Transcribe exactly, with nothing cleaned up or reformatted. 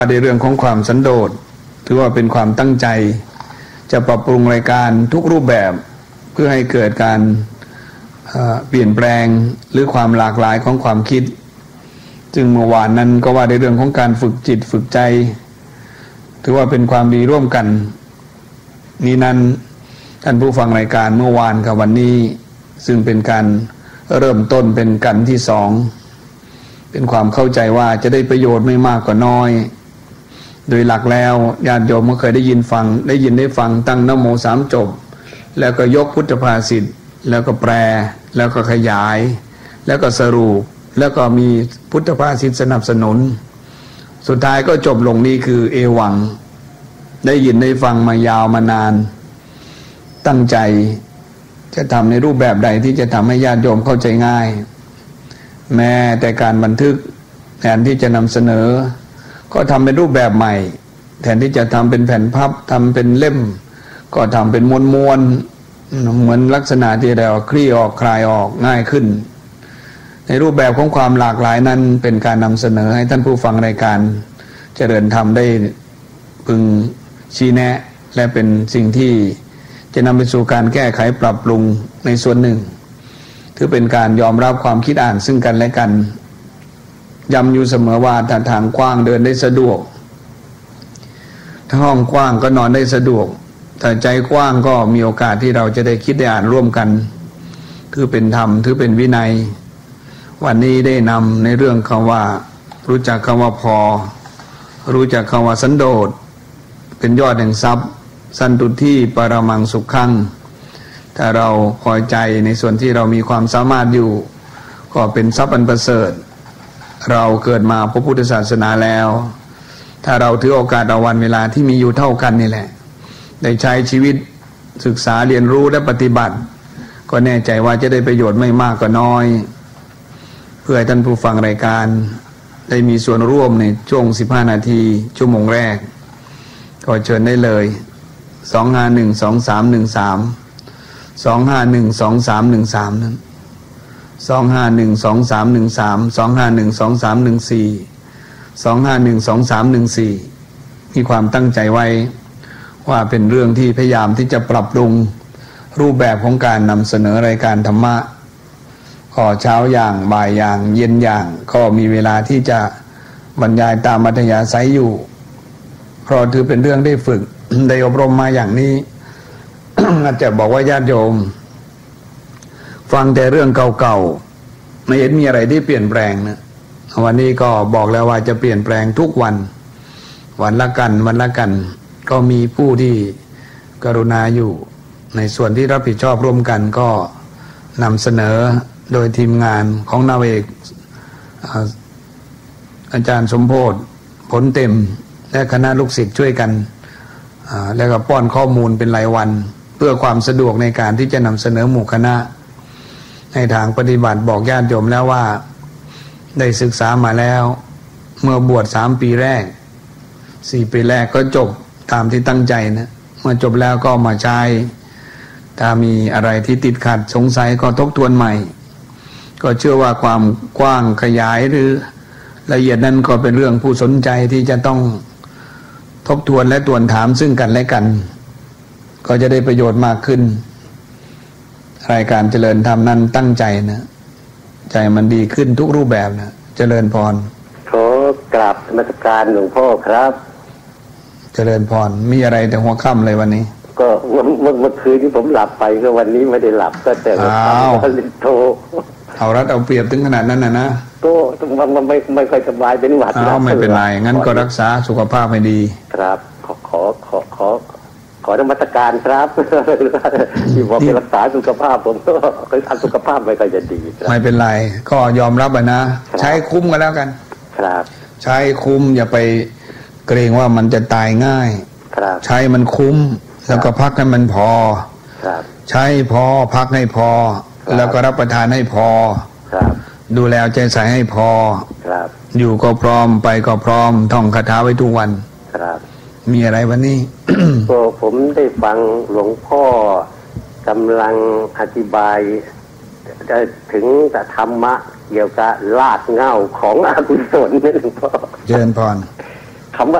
ในเรื่องของความสันโดษถือว่าเป็นความตั้งใจจะปรับปรุงรายการทุกรูปแบบเพื่อให้เกิดการเปลี่ยนแปลงหรือความหลากหลายของความคิดจึงเมื่อวานนั้นก็ว่าในเรื่องของการฝึกจิตฝึกใจถือว่าเป็นความดีร่วมกันนี้นั้นท่านผู้ฟังรายการเมื่อวานกับวันนี้ซึ่งเป็นการเริ่มต้นเป็นกันที่สองเป็นความเข้าใจว่าจะได้ประโยชน์ไม่มากก็น้อยโดยหลักแล้วญาติโยมก็เคยได้ยินฟังได้ยินได้ฟังตั้งนะโมสามจบแล้วก็ยกพุทธภาษิตแล้วก็แปลแล้วก็ขยายแล้วก็สรุปแล้วก็มีพุทธภาษิตสนับสนุนสุดท้ายก็จบลงนี่คือเอวังได้ยินได้ฟังมายาวมานานตั้งใจจะทำในรูปแบบใดที่จะทำให้ญาติโยมเข้าใจง่ายแม้แต่การบันทึกแทนที่จะนำเสนอก็ทำเป็นรูปแบบใหม่แทนที่จะทำเป็นแผ่นพับทำเป็นเล่มก็ทำเป็นม้วนๆเหมือนลักษณะที่เราคลี่ออกคลายออกง่ายขึ้นในรูปแบบของความหลากหลายนั้นเป็นการนำเสนอให้ท่านผู้ฟังรายการเจริญธรรมได้พึงชี้แนะและเป็นสิ่งที่จะนำไปสู่การแก้ไขปรับปรุงในส่วนหนึ่งถือเป็นการยอมรับความคิดอ่านซึ่งกันและกันย้ำอยู่เสมอว่าถ้าทางกว้างเดินได้สะดวกถ้าห้องกว้างก็นอนได้สะดวกถ้าใจกว้างก็มีโอกาสที่เราจะได้คิดได้อ่านร่วมกันถือเป็นธรรมถือเป็นวินัยวันนี้ได้นำในเรื่องคำว่ารู้จักคำว่าพอรู้จักคำว่าสันโดษเป็นยอดแห่งทรัพย์สันตุที่ปรมังสุขขังถ้าเราพอใจในส่วนที่เรามีความสามารถอยู่ก็เป็นทรัพย์อันประเสริฐเราเกิดมาพระพุทธศาสนาแล้วถ้าเราถือโอกาสเอาวันเวลาที่มีอยู่เท่ากันนี่แหละได้ใช้ชีวิตศึกษาเรียนรู้และปฏิบัติก็แน่ใจว่าจะได้ประโยชน์ไม่มากก็น้อยเพื่อให้ท่านผู้ฟังรายการได้มีส่วนร่วมในช่วงสิบห้านาทีชั่วโมงแรกก็เชิญได้เลยสอง ห้า หนึ่ง สอง สาม หนึ่ง สาม สอง ห้า หนึ่ง สอง สาม หนึ่ง สามนั้นสอง ห้า หนึ่ง สอง สาม หนึ่ง สาม สอง ห้า หนึ่ง สอง สาม หนึ่ง สี่ สอง ห้า หนึ่ง สอง สาม หนึ่ง สี่มีความตั้งใจไว้ว่าเป็นเรื่องที่พยายามที่จะปรับปรุงรูปแบบของการนำเสนอรายการธรรมะก็เช้าอย่างบ่ายอย่างเย็นอย่างก็มีเวลาที่จะบรรยายตามอัธยาศัยอยู่เพราะถือเป็นเรื่องได้ฝึก ได้อบรมมาอย่างนี้ อาจจะบอกว่าญาติโยมฟังแต่เรื่องเก่าๆไม่เห็นมีอะไรที่เปลี่ยนแปลงนะวันนี้ก็บอกแล้วว่าจะเปลี่ยนแปลงทุกวันวันละกันวันละกันก็มีผู้ที่กรุณาอยู่ในส่วนที่รับผิดชอบร่วมกันก็นำเสนอโดยทีมงานของนาวเอกอาจารย์สมโพธิผลเต็มและคณะลูกศิษย์ช่วยกันแล้วก็ป้อนข้อมูลเป็นรายวันเพื่อความสะดวกในการที่จะนำเสนอหมู่คณะในทางปฏิบัติบอกญาติโยมแล้วว่าได้ศึกษามาแล้วเมื่อบวชสามปีแรกสี่ปีแรกก็จบตามที่ตั้งใจนะเมื่อจบแล้วก็มาใช้ถ้ามีอะไรที่ติดขัดสงสัยก็ทบทวนใหม่ก็เชื่อว่าความกว้างขยายหรือละเอียดนั้นก็เป็นเรื่องผู้สนใจที่จะต้องทบทวนและตรวจถามซึ่งกันและกันก็จะได้ประโยชน์มากขึ้นรายการเจริญธรรมนั้นตั้งใจนะใจมันดีขึ้นทุกรูปแบบนะเจริญพรขอกราบนมัสการหลวงพ่อครับเจริญพรมีอะไรแต่หัวค่ำเลยวันนี้ก็เมื่อเมื่อคืนที่ผมหลับไปก็วันนี้ไม่ได้หลับก็แต่ว่าทำลิโทเอารัดเอาเปรียบถึงขนาดนั้นนะนะก็มันมันไม่ไม่ค่อยสบายเป็นหวัดแล้วไม่เป็นไรงั้นก็รักษาสุขภาพให้ดีครับขอขอขอขอขอนมัสการครับที่บอกให้รักษาสุขภาพผมก็อันสุขภาพไม่ค่อยจะดีไม่เป็นไรก็ยอมรับนะใช้คุ้มกันแล้วกันครับใช้คุ้มอย่าไปเกรงว่ามันจะตายง่ายครับใช้มันคุ้มแล้วก็พักให้มันพอครับใช้พอพักให้พอแล้วก็รับประทานให้พอครับดูแลใจใส่ให้พอครับอยู่ก็พร้อมไปก็พร้อมท่องคาถาไว้ทุกวันครับมีอะไรวันนี้ก็ผมได้ฟังหลวงพ่อกำลังอธิบายจะถึงธรรมะเกี่ยวกับรากเหง้าของอกุศลนี่หลวงพ่อเจริญพร